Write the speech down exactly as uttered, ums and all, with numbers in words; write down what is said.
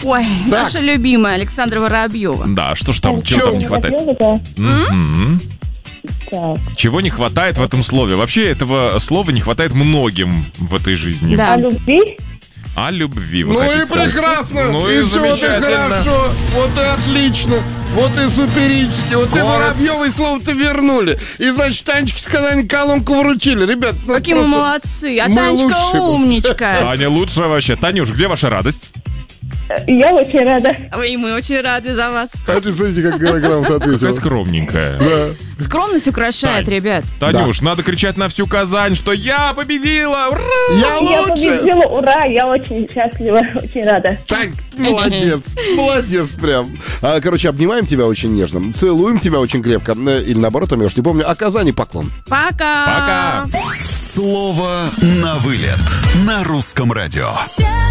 Ой, так. Наша любимая Александра Воробьева. Да, что ж там, а, чего там не хватает? Mm-hmm. Так. Чего не хватает в этом слове? Вообще этого слова не хватает многим в этой жизни. Да. А любви? О любви, вы Ну хотите и сказать? прекрасно, Ну и, и все, вот и хорошо, вот и отлично, вот и суперически, вот и Воробьевой слово-то вернули. И, значит, Танечке с Казани колонку вручили. Ребят, ну какие мы молодцы, а Танечка умничка. Таня лучшая вообще. Танюш, где ваша радость? Я очень рада. И мы очень рады за вас. А ты смотрите, как грамотно ответила. Какая скромненькая. Да. Скромность украшает, Тань, ребят. Танюш, да. Надо кричать на всю Казань, что я победила! Ура! Я лучше! Я победила, ура! Я очень счастлива, очень рада. Тань, молодец, молодец прям. А, короче, обнимаем тебя очень нежно, целуем тебя очень крепко. Или наоборот, я уж не помню. А Казани поклон. Пока! Пока! Слово на вылет на Русском радио.